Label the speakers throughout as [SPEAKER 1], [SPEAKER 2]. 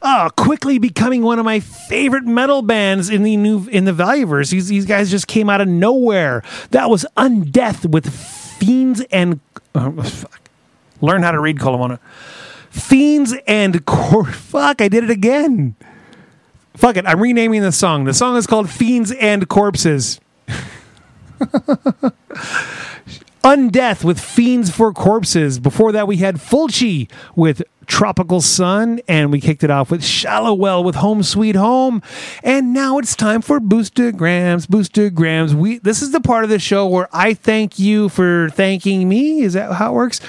[SPEAKER 1] quickly becoming one of my favorite metal bands in the Valueverse. These guys just came out of nowhere. That was Undeath with Fiends and learn how to read, Colomona. Fiends and fuck, I did it again. Fuck it, I'm renaming the song. The song is called Fiends and Corpses. Undeath with Fiends for Corpses. Before that, we had Fulci with Tropical Sun, and we kicked it off with Shallowwell with Home Sweet Home. And now it's time for Boostergrams. This is the part of the show where I thank you for thanking me. Is that how it works?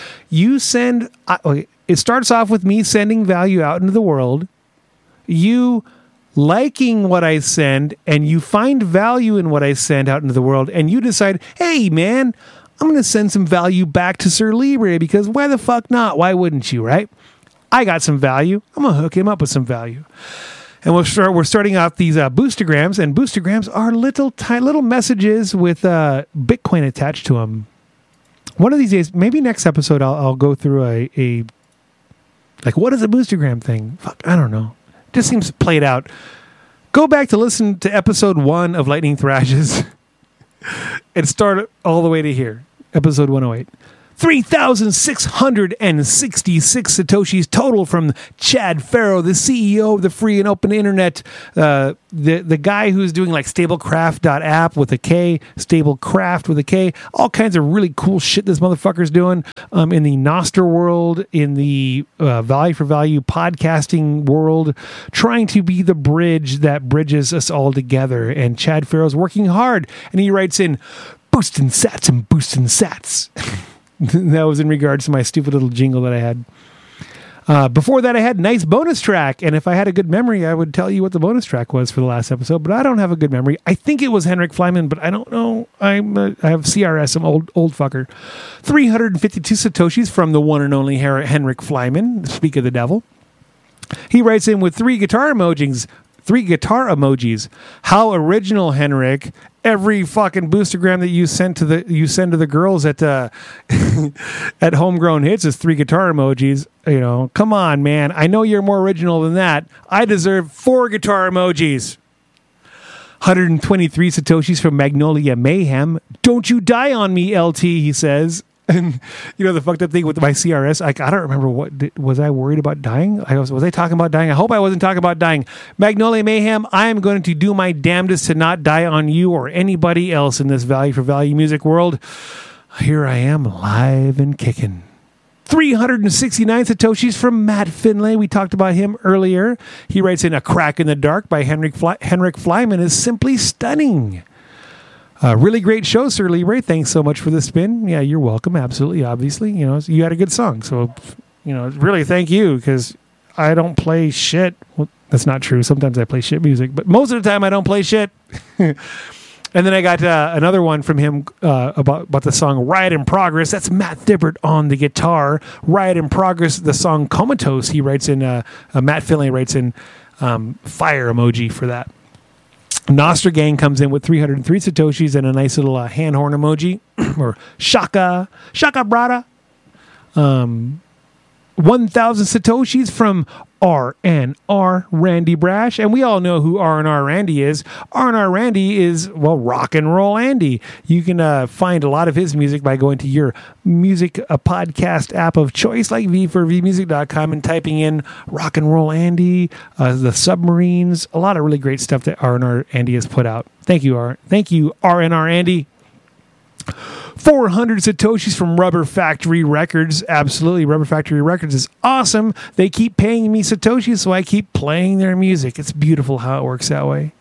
[SPEAKER 1] It starts off with me sending value out into the world. You liking what I send, and you find value in what I send out into the world, and you decide, hey, man, I'm going to send some value back to Sir Libre, because why the fuck not? Why wouldn't you, right? I got some value. I'm going to hook him up with some value. And we're starting off these Boostergrams, and Boostergrams are little messages with Bitcoin attached to them. One of these days, maybe next episode, I'll go through a what is a Boostergram thing? Fuck, I don't know. It just seems played out. Go back to listen to episode 1 of Lightning Thrashes and start all the way to here. Episode 108. 3,666 Satoshis total from Chad Farrow, the CEO of the free and open internet. The guy who's doing like Stablecraft.app with a K, Stablecraft with a K, all kinds of really cool shit this motherfucker's doing in the Nostr world, in the Value for Value podcasting world, trying to be the bridge that bridges us all together. And Chad Farrow's working hard, and he writes in, boostin' sats and boostin' sats. That was in regards to my stupid little jingle that I had. Before that, I had nice bonus track. And if I had a good memory, I would tell you what the bonus track was for the last episode. But I don't have a good memory. I think it was Henrik Flyman, but I don't know. I have CRS, I'm old fucker. 352 Satoshis from the one and only Henrik Flyman. Speak of the devil. He writes in with 3 guitar emojis. How original, Henrik. Every fucking Boostergram that you send to the girls at at Homegrown Hits is 3 guitar emojis. You know, come on, man. I know you're more original than that. I deserve 4 guitar emojis. 123 Satoshis from Magnolia Mayhem. Don't you die on me, LT, he says. And, you know, the fucked up thing with my CRS, I don't remember was I worried about dying? Was I talking about dying? I hope I wasn't talking about dying. Magnolia Mayhem, I am going to do my damnedest to not die on you or anybody else in this Value for Value music world. Here I am, live and kicking. 369 Satoshis from Matt Finlay. We talked about him earlier. He writes in, A Crack in the Dark by Henrik Flyman is simply stunning. Really great show, Sir Libre. Thanks so much for the spin. Yeah, you're welcome. Absolutely, obviously. You know, you had a good song. So, you know, really thank you, because I don't play shit. Well, that's not true. Sometimes I play shit music, but most of the time I don't play shit. And then I got another one from him about the song Riot in Progress. That's Matt Thibbert on the guitar. Riot in Progress, the song Comatose. He writes in, Matt Finlay writes in fire emoji for that. Nostra Gang comes in with 303 Satoshis and a nice little hand horn emoji, or shaka brada. 1,000 Satoshis from R&R Randy Brash. And we all know who R&R Randy is. R&R Randy is, well, Rock and Roll Andy. You can find a lot of his music by going to your music podcast app of choice, like v4vmusic.com, and typing in Rock and Roll Andy, the Submarines, a lot of really great stuff that R&R Andy has put out. Thank you, R&R Andy. 400 Satoshis from Rubber Factory Records. Absolutely, Rubber Factory Records is awesome. They keep paying me Satoshis, so I keep playing their music. It's beautiful how it works that way.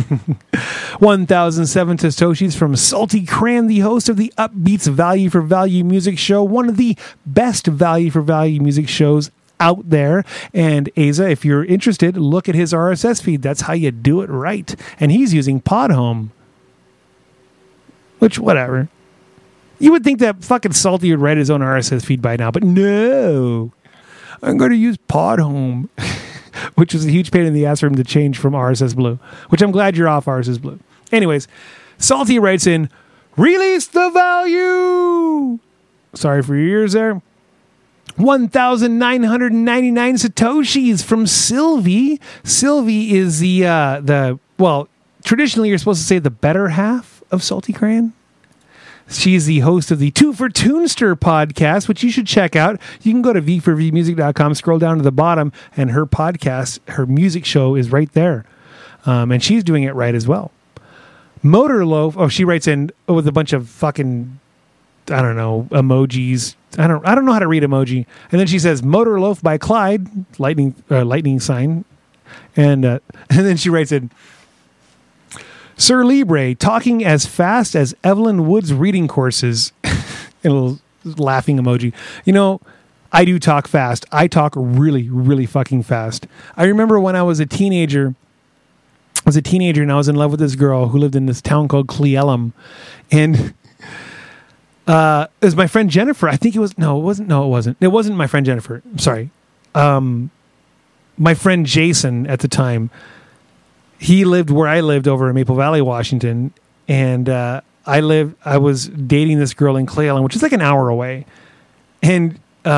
[SPEAKER 1] 1,007 Satoshis from Salty Cran, the host of the Upbeats Value for Value music show, one of the best Value for Value music shows out there. And Asa, if you're interested, look at his RSS feed. That's how you do it right. And he's using Podhome. Which, whatever. You would think that fucking Salty would write his own RSS feed by now, but no. I'm going to use Podhome, which was a huge pain in the ass for him to change from RSS Blue, which I'm glad you're off RSS Blue. Anyways, Salty writes in, release the value. Sorry for your ears there. 1,999 Satoshis from Sylvie. Sylvie is well, traditionally you're supposed to say the better half of Salty Crayon. She's the host of the Two for Toonster podcast, which you should check out. You can go to v4vmusic.com, scroll down to the bottom, and her podcast, her music show is right there. And she's doing it right as well. Motor Loaf, she writes in with a bunch of fucking, I don't know, emojis. I don't know how to read emoji. And then she says, Motor Loaf by Clyde, lightning sign. And then she writes in, Sir Libre, talking as fast as Evelyn Wood's reading courses. And a little laughing emoji. You know, I do talk fast. I talk really, really fucking fast. I remember when I was a teenager and I was in love with this girl who lived in this town called Cleellum. And it was my friend Jennifer. I think it was, no, it wasn't. It wasn't my friend Jennifer. I'm sorry. My friend Jason at the time, he lived where I lived over in Maple Valley, Washington. And I was dating this girl in Cleellum, which is like an hour away. And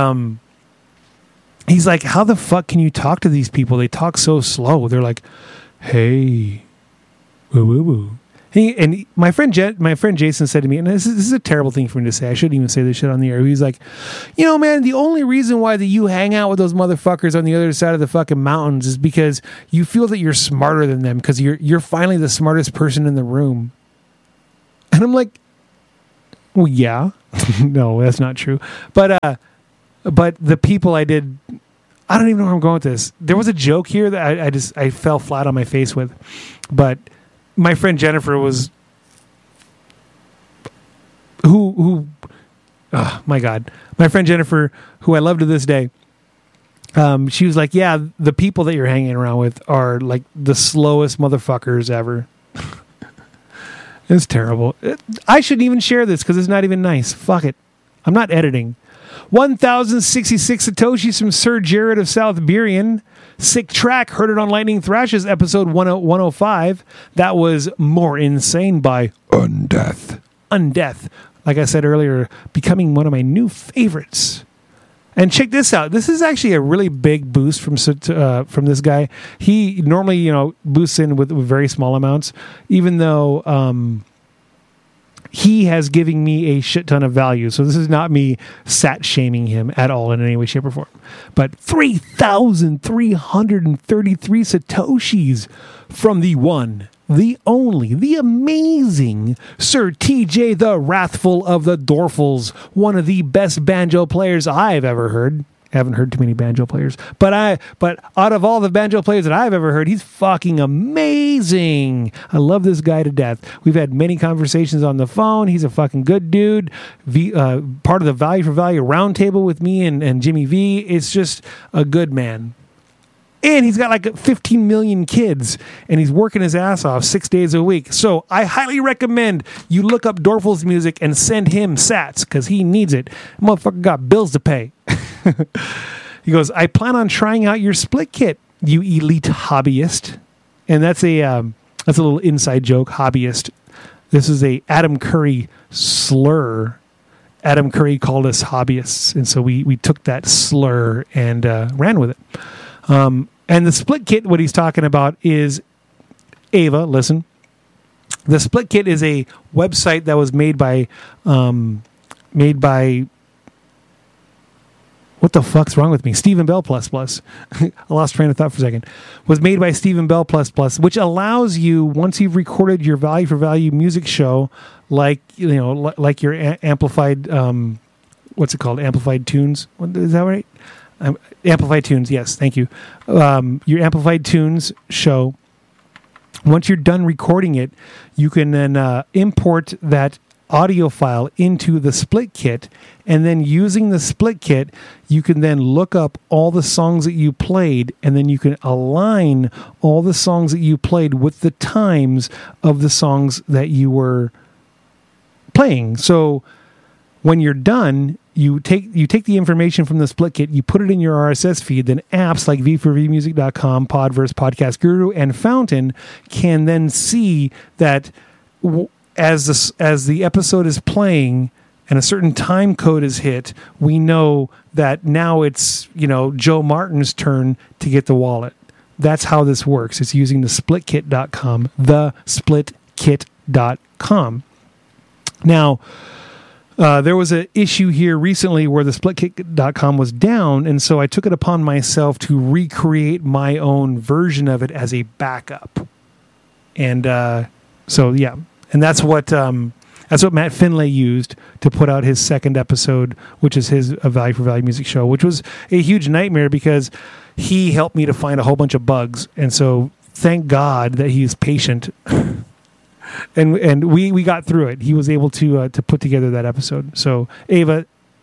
[SPEAKER 1] he's like, how the fuck can you talk to these people? They talk so slow. They're like, hey, woo woo woo. My friend Jason said to me, and this is a terrible thing for me to say. I shouldn't even say this shit on the air. He's like, you know, man, the only reason why that you hang out with those motherfuckers on the other side of the fucking mountains is because you feel that you're smarter than them because you're finally the smartest person in the room. And I'm like, well, yeah, no, that's not true. But the people I don't even know where I'm going with this. There was a joke here that I fell flat on my face with, but my friend Jennifer was who oh my God. My friend Jennifer, who I love to this day, she was like, yeah, the people that you're hanging around with are like the slowest motherfuckers ever. It's terrible. I shouldn't even share this because it's not even nice. Fuck it. I'm not editing. 1,066 Satoshis from Sir Jared of South Burien. Sick track. Heard it on Lightning Thrashes, episode 105. That was More Insane by Undeath. Undeath. Like I said earlier, becoming one of my new favorites. And check this out. This is actually a really big boost from this guy. He normally, boosts in with very small amounts, even though he has given me a shit ton of value. So this is not me sat shaming him at all in any way, shape, or form. But 3,333 Satoshis from the one, the only, the amazing Sir TJ the Wrathful of the Dorfles, one of the best banjo players I've ever heard. I haven't heard too many banjo players, but out of all the banjo players that I've ever heard, he's fucking amazing. I love this guy to death. We've had many conversations on the phone. He's a fucking good dude. Part of the Value for Value roundtable with me and Jimmy V. It's just a good man. And he's got like 15 million kids, and he's working his ass off 6 days a week. So I highly recommend you look up Dorfles music and send him sats because he needs it. Motherfucker got bills to pay. He goes, I plan on trying out your split kit, you elite hobbyist. And that's a little inside joke, hobbyist. This is a Adam Curry slur. Adam Curry called us hobbyists, and so we took that slur and ran with it. And the split kit, what he's talking about is, Ava, listen. The split kit is a website that was made by what the fuck's wrong with me? Stephen Bell ++. I lost train of thought for a second. Was made by Stephen Bell ++, which allows you, once you've recorded your Value for Value music show, like your amplified, what's it called? Amplified Tunes. Is that right? Amplified Tunes. Yes, thank you. Your Amplified Tunes show. Once you're done recording it, you can then import that audio file into the split kit, and then using the split kit you can then look up all the songs that you played, and then you can align all the songs that you played with the times of the songs that you were playing. So when you're done, you take the information from the split kit, you put it in your RSS feed, then apps like v4vmusic.com, Podverse, Podcast Guru, and Fountain can then see that as the episode is playing, and a certain time code is hit, we know that now it's, Joe Martin's turn to get the wallet. That's how this works. It's using the splitkit.com, thesplitkit.com. Now, there was an issue here recently where the splitkit.com was down, and so I took it upon myself to recreate my own version of it as a backup. And and that's what Matt Finlay used to put out his second episode, which is his Value for Value music show, which was a huge nightmare because he helped me to find a whole bunch of bugs. And so thank God that he's patient. and we got through it. He was able to put together that episode. So Asa,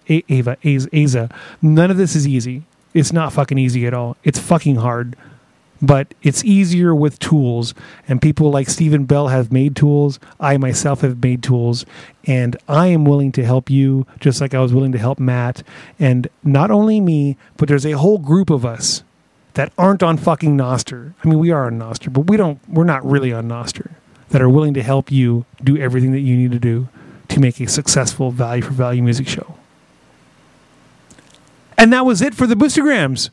[SPEAKER 1] none of this is easy. It's not fucking easy at all. It's fucking hard. But it's easier with tools, and people like Stephen Bell have made tools. I myself have made tools, and I am willing to help you just like I was willing to help Matt. And not only me, but there's a whole group of us that aren't on fucking Nostr. I mean, we are on Nostr, but we're not really on Nostr, that are willing to help you do everything that you need to do to make a successful Value for Value music show. And that was it for the Boostergrams.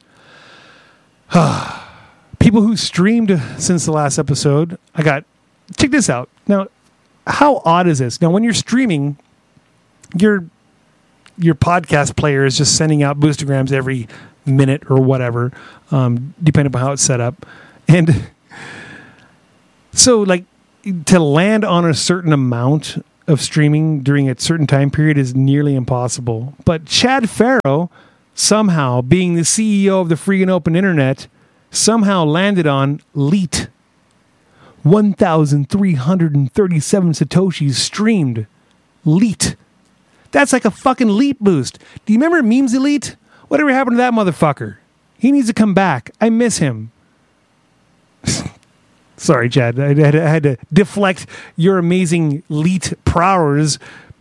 [SPEAKER 1] People who streamed since the last episode, check this out. Now, how odd is this? Now, when you're streaming, your podcast player is just sending out Boostergrams every minute or whatever, depending upon how it's set up. And so, to land on a certain amount of streaming during a certain time period is nearly impossible. But Chad Farrow, somehow, being the CEO of the free and open internet, somehow landed on LEET. 1,337 Satoshis streamed. LEET. That's like a fucking leap boost. Do you remember Memes Elite? Whatever happened to that motherfucker? He needs to come back. I miss him. Sorry, Chad. I had to deflect your amazing LEET prowess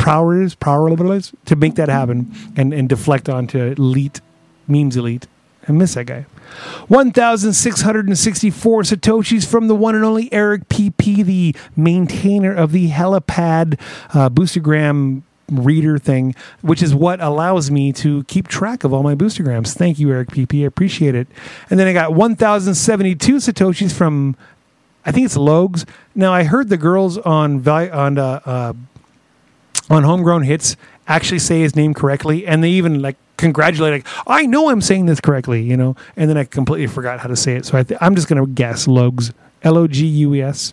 [SPEAKER 1] to make that happen and deflect onto LEET, Memes Elite. I miss that guy. 1,664 Satoshis from the one and only Eric PP, the maintainer of the Helipad Boostergram reader thing, which is what allows me to keep track of all my Boostergrams. Thank you, Eric PP. I appreciate it. And then I got 1,072 Satoshis from, I think it's Logs. Now, I heard the girls on Homegrown Hits actually say his name correctly, and they even congratulate, I know I'm saying this correctly, and then I completely forgot how to say it. So I'm just going to guess Logs, Logus.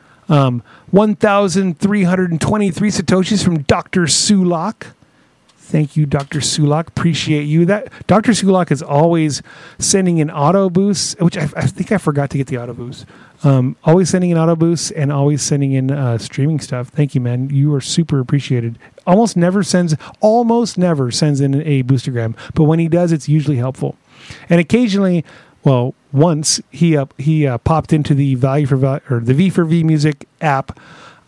[SPEAKER 1] 1,323 Satoshis from Dr. Sulak. Thank you, Dr. Sulak. Appreciate you. That Dr. Sulak is always sending in auto boosts, which I think I forgot to get the auto boost. Always sending in auto boosts and always sending in streaming stuff. Thank you, man. You are super appreciated. Almost never sends in a Boostergram, but when he does, it's usually helpful. And occasionally, once he popped into the Value for Value or the V4V Music app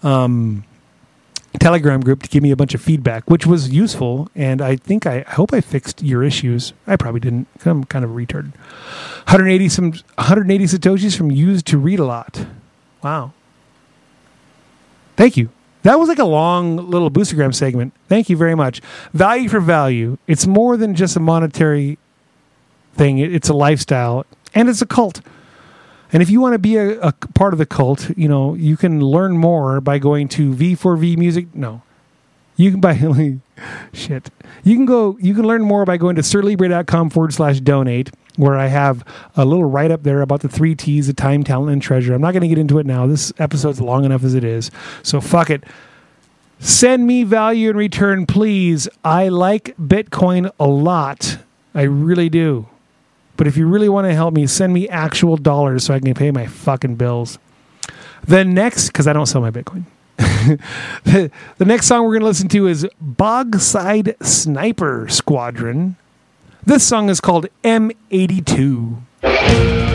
[SPEAKER 1] Telegram group to give me a bunch of feedback, which was useful. And I hope I fixed your issues. I probably didn't. I'm kind of a retard. 180 Satoshis from Used to Read a Lot. Wow. Thank you. That was a long little Boostergram segment. Thank you very much. Value for Value. It's more than just a monetary thing. It's a lifestyle, and it's a cult. And if you want to be a part of the cult, you can learn more by going to V4V Music. No. You can buy shit. You can learn more by going to sirlibre.com/donate, where I have a little write-up there about the 3 T's of time, talent, and treasure. I'm not going to get into it now. This episode's long enough as it is. So fuck it. Send me value in return, please. I like Bitcoin a lot. I really do. But if you really want to help me, send me actual dollars so I can pay my fucking bills. Because I don't sell my Bitcoin. The next song we're going to listen to is Bogside Sniper Squadron. This song is called M82.